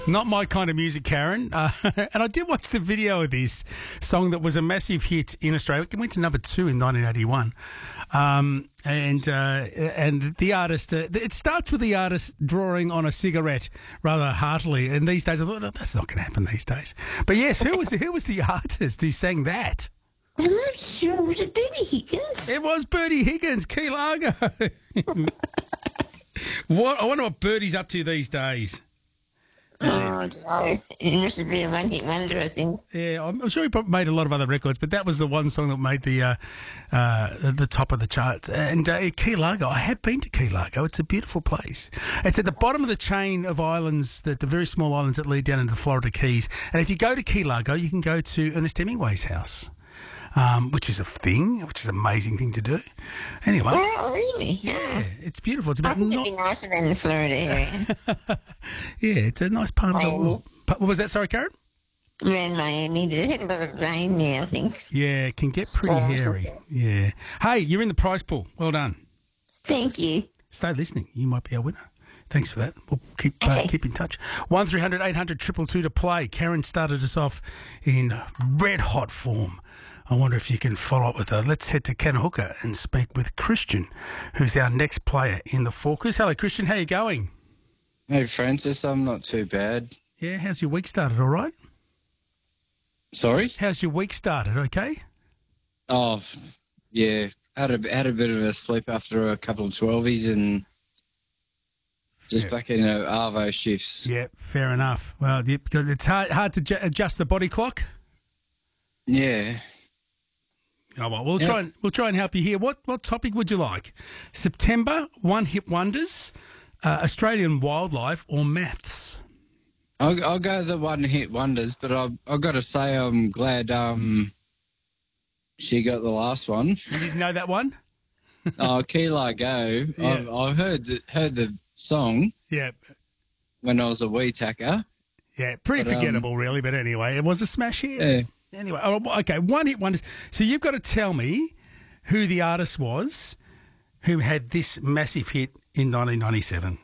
Not my kind of music, Karen. And I did watch the video of this song that was a massive hit in Australia. It went to number 2 in 1981. And the artist, it starts with the artist drawing on a cigarette rather heartily. And these days, I thought, that's not going to happen these days. But yes, who was the artist who sang that? I'm not sure. Was it Bertie Higgins? It was Bertie Higgins, Key Largo. What? I wonder what Bertie's up to these days. Oh, no. It must have been a one-hit wonder, I think. Yeah, I'm sure he probably made a lot of other records, but that was the one song that made the top of the charts. And Key Largo, I have been to Key Largo. It's a beautiful place. It's at the bottom of the chain of islands, the very small islands that lead down into the Florida Keys. And if you go to Key Largo, you can go to Ernest Hemingway's house. Which is an amazing thing to do. Anyway. Oh, really? Yeah, it's beautiful. It's about I think it'd be nicer than the Florida area. Yeah, it's a nice part of the world. What was that, sorry, Karen? Around Miami, but it had a lot of rain there, I think. Yeah, it can get pretty hairy. Yeah. Hey, you're in the prize pool. Well done. Thank you. Stay listening. You might be our winner. Thanks for that. We'll keep in touch. 1300 800 222 to play. Karen started us off in red hot form. I wonder if you can follow up with her. Let's head to Kanahooka and speak with Christian, who's our next player in the Forkers. Hello, Christian. How you going? Hey, Francis. I'm not too bad. Yeah, how's your week started? All right? Sorry? How's your week started? Okay? Oh, yeah. Had a bit of a sleep after a couple of 12s and just back in Arvo shifts. Yeah, fair enough. Well, it's hard to adjust the body clock. Yeah. Oh, well, we'll try and help you here. What topic would you like? September, one-hit wonders, Australian wildlife, or maths? I'll go the one-hit wonders, but I've got to say I'm glad she got the last one. You didn't know that one? Key Largo. Yeah. I've heard the song. Yeah. When I was a wee tacker. Yeah, pretty forgettable, really. But anyway, it was a smash hit. Yeah. Anyway, okay, one-hit wonders. So you've got to tell me who the artist was who had this massive hit in 1997.